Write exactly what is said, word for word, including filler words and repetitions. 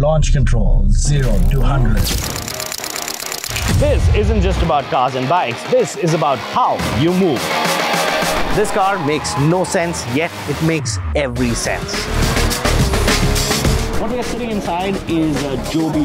Launch control, zero to one hundred. This isn't just about cars and bikes, this is about how you move. This car makes no sense, yet it makes every sense. What we are sitting inside is a Joby